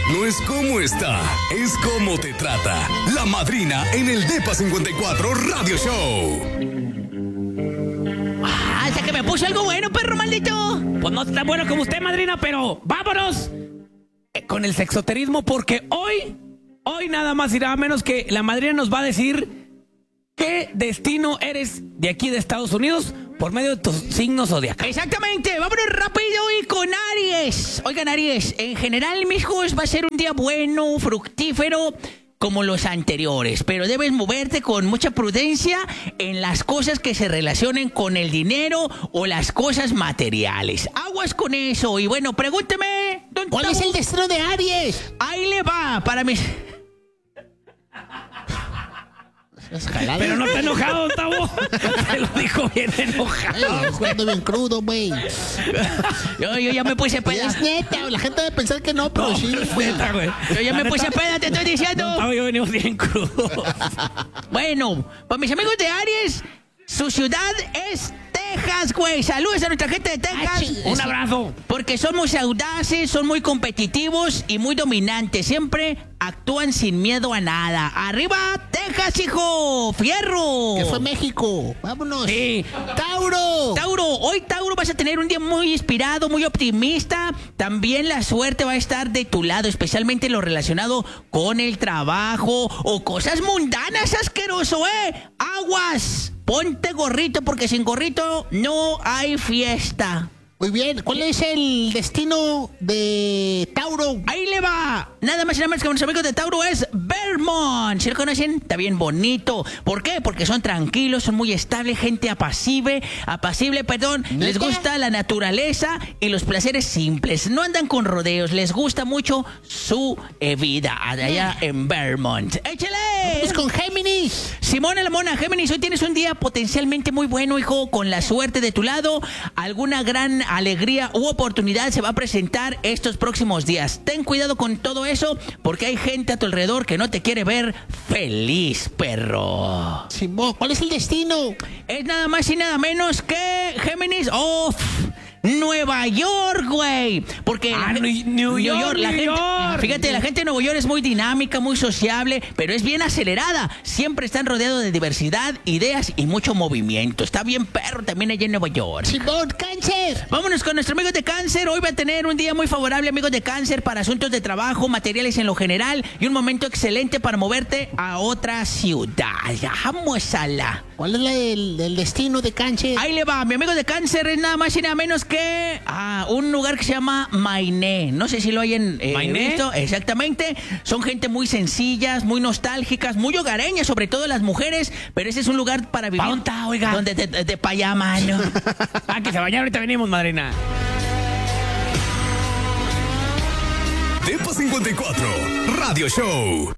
no es cómo está, es cómo te trata. La Madrina en el Depa 54 Radio Show. Hasta que me puse algo bueno, perro maldito. Pues no tan bueno como usted, madrina, pero vámonos con el sexoterismo, porque hoy nada más y nada menos que la madrina nos va a decir qué destino eres de aquí de Estados Unidos por medio de tus signos zodiacales. Exactamente, vámonos rápido y con Aries. Oigan, Aries, en general, mijos, va a ser un día bueno, fructífero, como los anteriores, pero debes moverte con mucha prudencia en las cosas que se relacionen con el dinero o las cosas materiales. Aguas con eso. Y bueno, pregúnteme, don ¿cuál Tavo? es el destino de Aries? Ahí le va, para mis... Pero no está enojado, don Tavo. Se lo dijo bien enojado. Ando bien crudo, güey. Yo ya me puse peda. Es neta, la gente debe pensar que no, pero No, sí. pero es neta, güey. Yo ya me puse peda, te estoy Don diciendo. Tavo y yo venimos bien crudos. Bueno, para mis amigos de Aries, su ciudad es Texas, güey. Saludos a nuestra gente de Texas. Un abrazo. Porque son muy audaces, son muy competitivos y muy dominantes. Siempre actúan sin miedo a nada. ¡Arriba, Texas, hijo! ¡Fierro! Que fue México. Vámonos. Sí. ¡Tauro! Hoy Tauro vas a tener un día muy inspirado, muy optimista. También la suerte va a estar de tu lado, especialmente lo relacionado con el trabajo o cosas mundanas, asqueroso, ¿eh? ¡Aguas! Ponte gorrito porque sin gorrito no hay fiesta. Muy bien. ¿Cuál es el destino de Tauro? Ahí le va. Nada más y nada menos que nuestros amigos de Tauro es Vermont. ¿Sí lo conocen? Está bien bonito. ¿Por qué? Porque son tranquilos, son muy estables, gente apacible, les gusta la naturaleza y los placeres simples. No andan con rodeos, les gusta mucho su vida allá en Vermont. ¡Échale! Vamos con Géminis. Simona la Mona, Géminis, hoy tienes un día potencialmente muy bueno, hijo, con la suerte de tu lado. Alguna gran alegría u oportunidad se va a presentar estos próximos días. Ten cuidado con todo eso porque hay gente a tu alrededor que no te quiere ver feliz, perro. Simón, ¿cuál es el destino? Es nada más y nada menos que Géminis. ¡Oh! Nueva York, güey. Porque New York. Fíjate, la gente de Nueva York es muy dinámica, muy sociable, pero es bien acelerada. Siempre están rodeados de diversidad, ideas y mucho movimiento. Está bien perro también allá en Nueva York. Simón, Cáncer. Vámonos con nuestro amigo de Cáncer. Hoy va a tener un día muy favorable, amigos de Cáncer, para asuntos de trabajo, materiales en lo general y un momento excelente para moverte a otra ciudad. Vamos a la... ¿Cuál es el destino de Cáncer? Ahí le va, mi amigo de Cáncer es nada más y nada menos que un lugar que se llama Mainé. No sé si lo hayan visto. Exactamente. Son gente muy sencillas, muy nostálgicas, muy hogareñas, sobre todo las mujeres, pero ese es un lugar para vivir. ¿Dónde está, oiga? Donde te paya, mano. Que se bañar, ahorita venimos, madrina. Depa 54 Radio Show.